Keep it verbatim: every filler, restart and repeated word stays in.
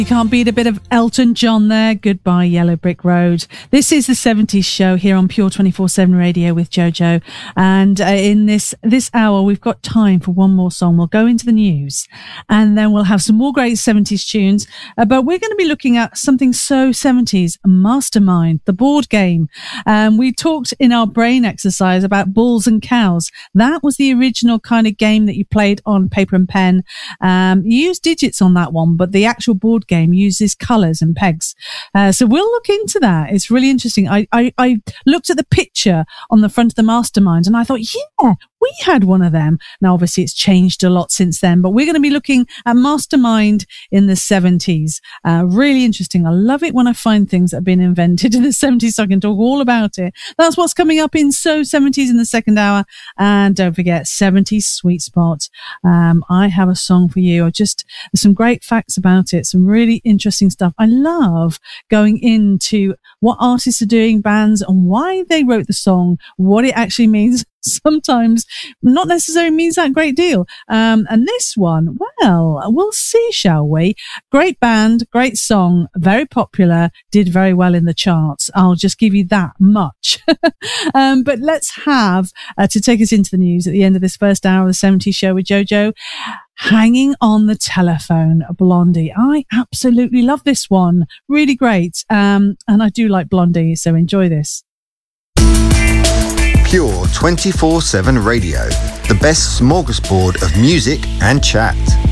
You can't beat a bit of Elton John there. Goodbye, Yellow Brick Road. This is the seventies show here on Pure twenty-four seven Radio with Jojo. And uh, in this this hour, we've got time for one more song. We'll go into the news and then we'll have some more great seventies tunes. Uh, but we're going to be looking at something so seventies, Mastermind, the board game. Um, we talked in our brain exercise about bulls and cows. That was the original kind of game that you played on paper and pen. Um, you used digits on that one, but the actual board game uses colours and pegs. Uh, so we'll look into that. It's really interesting. I, I, I looked at the picture on the front of the Mastermind and I thought, yeah, we had one of them. Now, obviously, it's changed a lot since then, but we're going to be looking at Mastermind in the seventies. Uh, really interesting. I love it when I find things that have been invented in the seventies so I can talk all about it. That's what's coming up in So seventies in the second hour. And don't forget, seventies Sweet Spot. Um, I have a song for you. I just, there's some great facts about it, some really interesting stuff. I love going into what artists are doing, bands, and why they wrote the song, what it actually means. Sometimes not necessarily means that great deal. Um, and this one, well, we'll see, shall we? Great band, great song, very popular, did very well in the charts. I'll just give you that much. um, but let's have, uh, to take us into the news at the end of this first hour of the seventies show with Jojo, Hanging on the Telephone, Blondie. I absolutely love this one. Really great. Um, and I do like Blondie, so enjoy this. Pure twenty-four seven Radio, the best smorgasbord of music and chat.